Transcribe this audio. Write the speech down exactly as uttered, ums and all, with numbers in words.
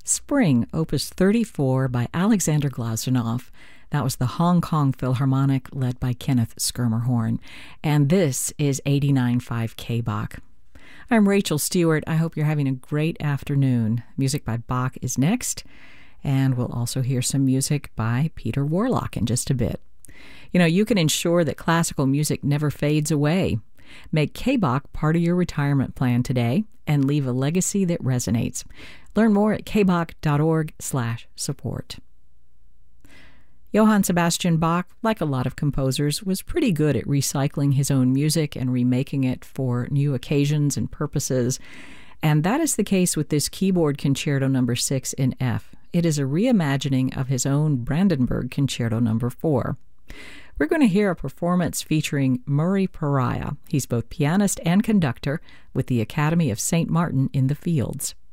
Spring, Opus thirty-four by Alexander Glazunov. That was the Hong Kong Philharmonic led by Kenneth Schermerhorn. And this is eighty-nine point five K Bach. I'm Rachel Stewart. I hope you're having a great afternoon. Music by Bach is next, and we'll also hear some music by Peter Warlock in just a bit. You know, you can ensure that classical music never fades away. Make K-Bach part of your retirement plan today and leave a legacy that resonates. Learn more at kbach.org slash support. Johann Sebastian Bach, like a lot of composers, was pretty good at recycling his own music and remaking it for new occasions and purposes. And that is the case with this keyboard concerto number six in F. It is a reimagining of his own Brandenburg Concerto number four. We're going to hear a performance featuring Murray Pariah. He's both pianist and conductor with the Academy of Saint Martin in the Fields.